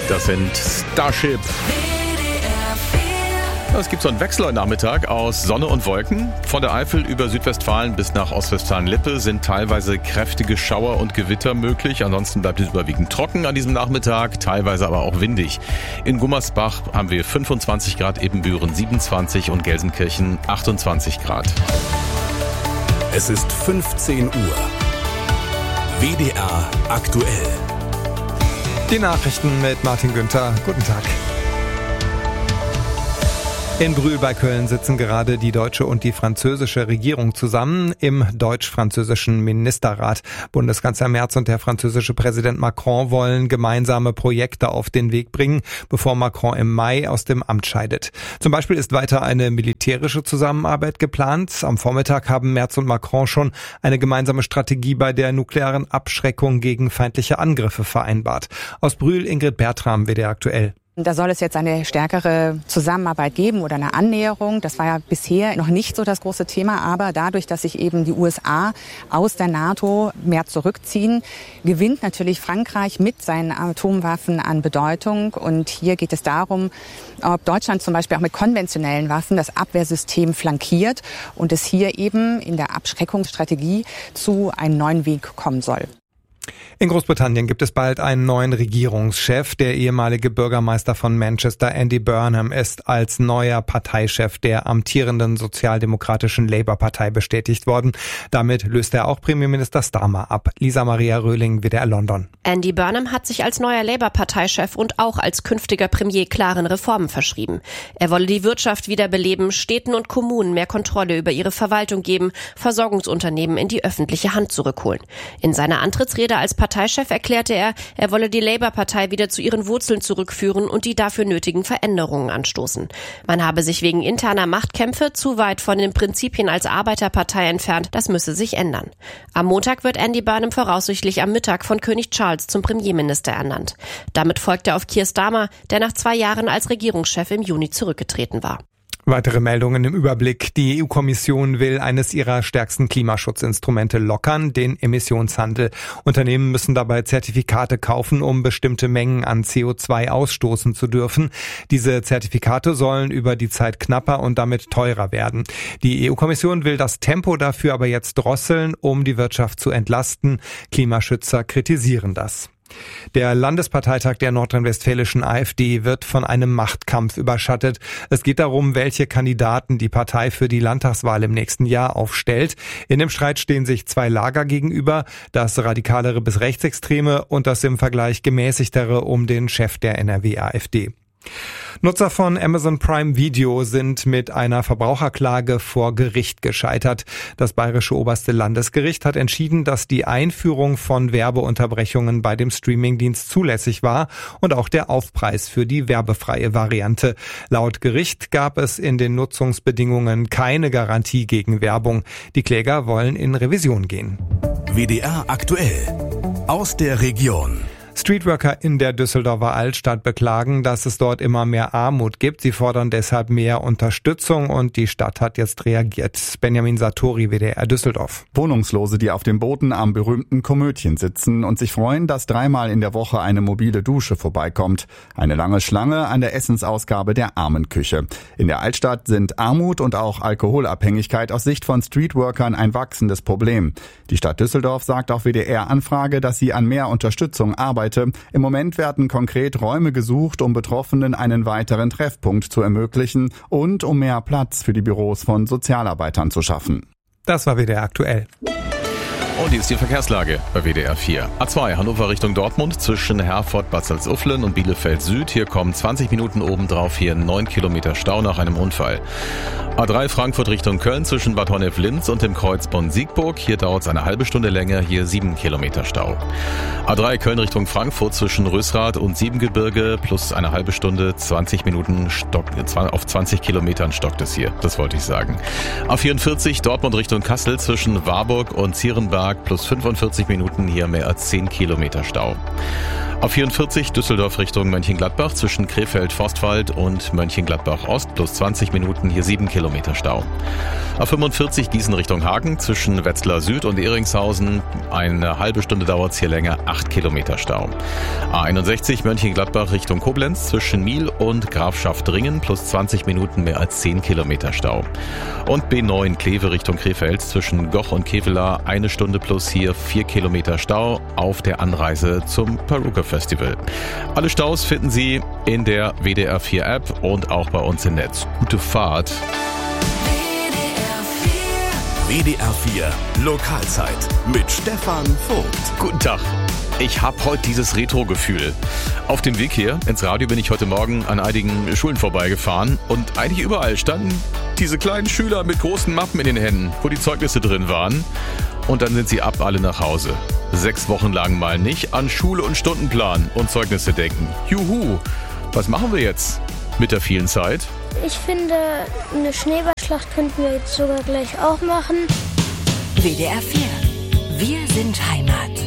Das sind Starship. Es gibt so einen Wechsel heute Nachmittag aus Sonne und Wolken. Von der Eifel über Südwestfalen bis nach Ostwestfalen-Lippe sind teilweise kräftige Schauer und Gewitter möglich. Ansonsten bleibt es überwiegend trocken an diesem Nachmittag, teilweise aber auch windig. In Gummersbach haben wir 25 Grad, Ebenbüren 27 und Gelsenkirchen 28 Grad. Es ist 15 Uhr. WDR aktuell. Die Nachrichten mit Martin Günther. Guten Tag. In Brühl bei Köln sitzen gerade die deutsche und die französische Regierung zusammen im deutsch-französischen Ministerrat. Bundeskanzler Merz und der französische Präsident Macron wollen gemeinsame Projekte auf den Weg bringen, bevor Macron im Mai aus dem Amt scheidet. Zum Beispiel ist weiter eine militärische Zusammenarbeit geplant. Am Vormittag haben Merz und Macron schon eine gemeinsame Strategie bei der nuklearen Abschreckung gegen feindliche Angriffe vereinbart. Aus Brühl Ingrid Bertram, WDR aktuell. Da soll es jetzt eine stärkere Zusammenarbeit geben oder eine Annäherung. Das war ja bisher noch nicht so das große Thema. Aber dadurch, dass sich eben die USA aus der NATO mehr zurückziehen, gewinnt natürlich Frankreich mit seinen Atomwaffen an Bedeutung. Und hier geht es darum, ob Deutschland zum Beispiel auch mit konventionellen Waffen das Abwehrsystem flankiert und es hier eben in der Abschreckungsstrategie zu einem neuen Weg kommen soll. In Großbritannien gibt es bald einen neuen Regierungschef. Der ehemalige Bürgermeister von Manchester, Andy Burnham, ist als neuer Parteichef der amtierenden sozialdemokratischen Labour-Partei bestätigt worden. Damit löst er auch Premierminister Starmer ab. Lisa Maria Röhling, WDR London. Andy Burnham hat sich als neuer Labour-Parteichef und auch als künftiger Premier klaren Reformen verschrieben. Er wolle die Wirtschaft wiederbeleben, Städten und Kommunen mehr Kontrolle über ihre Verwaltung geben, Versorgungsunternehmen in die öffentliche Hand zurückholen. In seiner Antrittsrede als Parteichef erklärte er wolle die Labour-Partei wieder zu ihren Wurzeln zurückführen und die dafür nötigen Veränderungen anstoßen. Man habe sich wegen interner Machtkämpfe zu weit von den Prinzipien als Arbeiterpartei entfernt, das müsse sich ändern. Am Montag wird Andy Burnham voraussichtlich am Mittag von König Charles zum Premierminister ernannt. Damit folgt er auf Keir Starmer, der nach 2 Jahren als Regierungschef im Juni zurückgetreten war. Weitere Meldungen im Überblick. Die EU-Kommission will eines ihrer stärksten Klimaschutzinstrumente lockern, den Emissionshandel. Unternehmen müssen dabei Zertifikate kaufen, um bestimmte Mengen an CO2 ausstoßen zu dürfen. Diese Zertifikate sollen über die Zeit knapper und damit teurer werden. Die EU-Kommission will das Tempo dafür aber jetzt drosseln, um die Wirtschaft zu entlasten. Klimaschützer kritisieren das. Der Landesparteitag der nordrhein-westfälischen AfD wird von einem Machtkampf überschattet. Es geht darum, welche Kandidaten die Partei für die Landtagswahl im nächsten Jahr aufstellt. In dem Streit stehen sich 2 Lager gegenüber, das radikalere bis rechtsextreme und das im Vergleich gemäßigtere um den Chef der NRW-AfD. Nutzer von Amazon Prime Video sind mit einer Verbraucherklage vor Gericht gescheitert. Das Bayerische Oberste Landesgericht hat entschieden, dass die Einführung von Werbeunterbrechungen bei dem Streamingdienst zulässig war und auch der Aufpreis für die werbefreie Variante. Laut Gericht gab es in den Nutzungsbedingungen keine Garantie gegen Werbung. Die Kläger wollen in Revision gehen. WDR aktuell. Aus der Region. Streetworker in der Düsseldorfer Altstadt beklagen, dass es dort immer mehr Armut gibt. Sie fordern deshalb mehr Unterstützung und die Stadt hat jetzt reagiert. Benjamin Sartori, WDR Düsseldorf. Wohnungslose, die auf dem Boden am berühmten Komödien sitzen und sich freuen, dass 3-mal in der Woche eine mobile Dusche vorbeikommt. Eine lange Schlange an der Essensausgabe der Armenküche. In der Altstadt sind Armut und auch Alkoholabhängigkeit aus Sicht von Streetworkern ein wachsendes Problem. Die Stadt Düsseldorf sagt auf WDR-Anfrage, dass sie an mehr Unterstützung arbeitet. Im Moment werden konkret Räume gesucht, um Betroffenen einen weiteren Treffpunkt zu ermöglichen und um mehr Platz für die Büros von Sozialarbeitern zu schaffen. Das war WDR aktuell. Und hier ist die Verkehrslage bei WDR 4. A2 Hannover Richtung Dortmund zwischen Herford, Bad Salzuflen und Bielefeld Süd. Hier kommen 20 Minuten obendrauf, hier 9 Kilometer Stau nach einem Unfall. A3 Frankfurt Richtung Köln zwischen Bad Honnef-Linz und dem Kreuz Bonn-Siegburg. Hier dauert es eine halbe Stunde länger, hier 7 Kilometer Stau. A3 Köln Richtung Frankfurt zwischen Rösrath und Siebengebirge plus eine halbe Stunde, 20 Minuten auf 20 Kilometern stockt es hier. Das wollte ich sagen. A44 Dortmund Richtung Kassel zwischen Warburg und Zierenberg plus 45 Minuten, hier mehr als 10 Kilometer Stau. A44 Düsseldorf Richtung Mönchengladbach zwischen Krefeld-Forstwald und Mönchengladbach-Ost plus 20 Minuten, hier 7 Kilometer Stau. A45 Gießen Richtung Hagen zwischen Wetzlar Süd und Ehringshausen, eine halbe Stunde dauert es hier länger, 8 Kilometer Stau. A61 Mönchengladbach Richtung Koblenz zwischen Miel und Grafschaft-Dringen plus 20 Minuten, mehr als 10 Kilometer Stau. Und B9 Kleve Richtung Krefeld zwischen Goch und Kevelaer, eine Stunde plus hier 4 Kilometer Stau auf der Anreise zum Perrucker Festival. Alle Staus finden Sie in der WDR 4 App und auch bei uns im Netz. Gute Fahrt. WDR 4 Lokalzeit mit Stefan Vogt. Guten Tag. Ich habe heute dieses Retro-Gefühl. Auf dem Weg hier ins Radio bin ich heute Morgen an einigen Schulen vorbeigefahren und eigentlich überall standen diese kleinen Schüler mit großen Mappen in den Händen, wo die Zeugnisse drin waren. Und dann sind sie ab alle nach Hause. 6 Wochen lang mal nicht an Schule und Stundenplan und Zeugnisse denken. Juhu, was machen wir jetzt mit der vielen Zeit? Ich finde, eine Schneeballschlacht könnten wir jetzt sogar gleich auch machen. WDR 4. Wir sind Heimat.